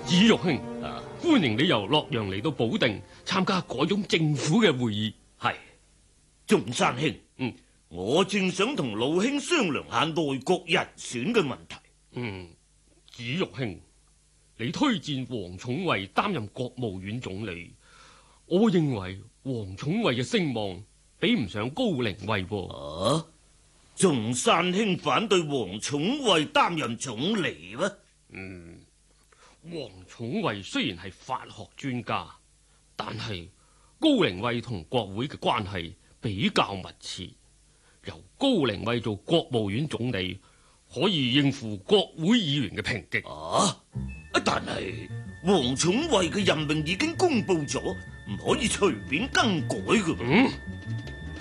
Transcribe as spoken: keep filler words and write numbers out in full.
子玉兄， 啊， 歡迎你由洛陽嚟到保定參加改種政府嘅會議。 係，中山兄， 嗯， 我正想同老兄商量下內閣人選嘅問題。 嗯，子玉兄，你推薦王寵惠擔任國務院總理，我認為王寵惠嘅聲望比唔上高靈惠噃。 啊，中山兄反對王寵惠擔任總理咩？ 嗯，王寵惠雖然係法學專家，但係高靈惠同國會嘅關係比較密切，由高靈惠做國務院總理，可以應付國會議員嘅抨擊。 啊，但係王寵惠嘅任命已經公布咗，唔可以隨便更改㗎。 嗯，